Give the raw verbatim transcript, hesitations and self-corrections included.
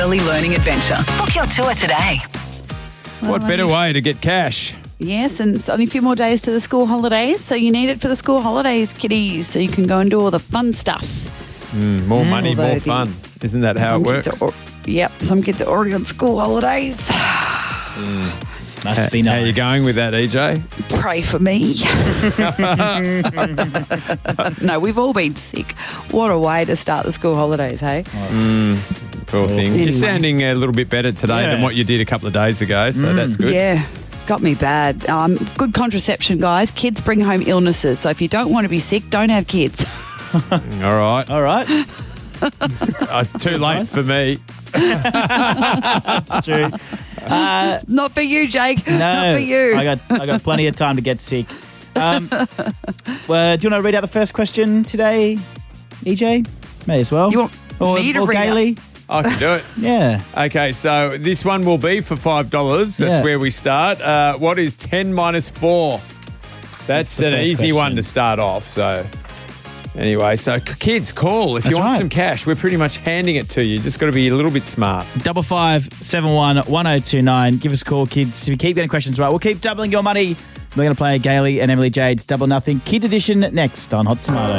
early learning adventure. Book your tour today. What Well, better only- way to get cash? Yes, and it's only a few more days to the school holidays, so you need it for the school holidays, kiddies, so you can go and do all the fun stuff. Mm, more money, Although more the- fun. Isn't that how Some it kids works? are al- yep, some kids are already on school holidays. Must be nice. How are you going with that, E J? Pray for me. No, we've all been sick. What a way to start the school holidays, hey? Poor thing. Anyway. You're sounding a little bit better today Yeah. than what you did a couple of days ago, so that's good. Yeah, got me bad. Um, good contraception, guys. Kids bring home illnesses, so if you don't want to be sick, don't have kids. All right. All right. Uh, too late for me. That's true. Uh, Not for you, Jake. no. Not for you. I got, I got plenty of time to get sick. Um, well, do you want to read out the first question today, E J? May as well. You want or, me to or read out- Gailey? I can do it. Yeah. Okay, so this one will be for five dollars. That's Yeah. where we start. Uh, what is ten minus four? That's, That's the an first easy one question. to start off. So, anyway, so c- kids, call if That's you want right. some cash. We're pretty much handing it to you. Just got to be a little bit smart. Double five seven one one zero two nine. Give us a call, kids. If you keep getting questions right, we'll keep doubling your money. We're going to play Gailey and Emily Jade's Double Nothing Kid Edition next on Hot Tomato.